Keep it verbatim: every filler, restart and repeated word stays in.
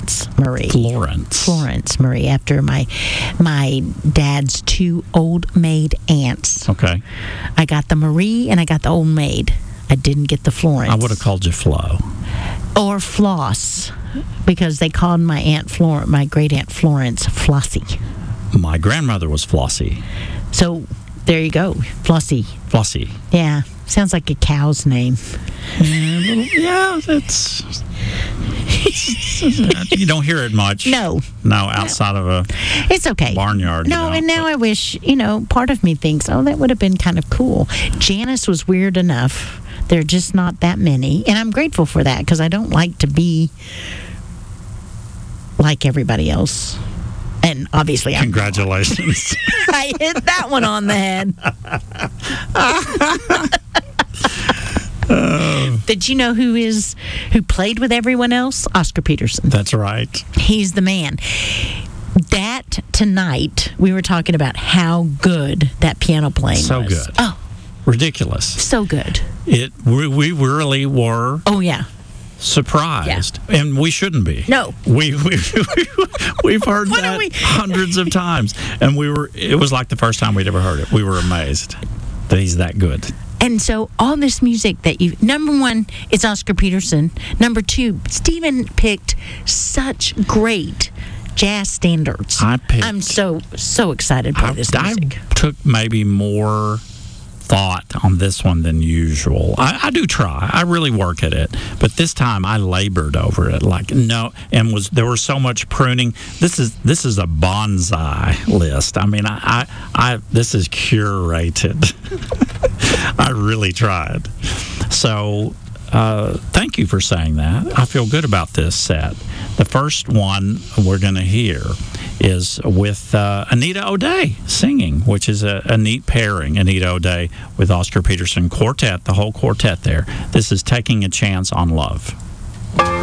Florence Marie. Florence. Florence Marie, after my my dad's two old maid aunts. Okay. I got the Marie and I got the old maid. I didn't get the Florence. I would have called you Flo. Or Floss, because they called my aunt Flor- my great aunt Florence Flossie. My grandmother was Flossie. So there you go, Flossie. Flossie. Yeah, sounds like a cow's name. Yeah, little, yeah it's, it's. You don't hear it much. No. No, outside of a It's okay. barnyard. No, you know, and now but- I wish, you know, part of me thinks, oh, that would have been kind of cool. Janice was weird enough. There are just not that many. And I'm grateful for that because I don't like to be like everybody else. And obviously, I'm Congratulations. I hit that one on the head. Did you know who is who played with everyone else? Oscar Peterson. That's right. He's the man. That tonight, we were talking about how good that piano playing So was. good. Oh, Ridiculous. so good. It. We, we really were Oh, yeah. surprised, and we shouldn't be. No. We, we, we've heard What are that we- hundreds of times, and we were. It was like the first time we'd ever heard it. We were amazed that he's that good. And so all this music that you, number one, it's Oscar Peterson. Number two, Stephen picked such great jazz standards. I picked. I'm so, so excited by I, this I music. took maybe more thought on this one than usual. I, I do try. I really work at it, but this time I labored over it. Like no, and was there was so much pruning. This is this is a bonsai list. I mean, I I, I this is curated. I really tried. So. Uh, thank you for saying that. I feel good about this set. The first one we're going to hear is with uh, Anita O'Day singing, which is a, a neat pairing. Anita O'Day with Oscar Peterson Quartet, the whole quartet there. This is Taking a Chance on Love.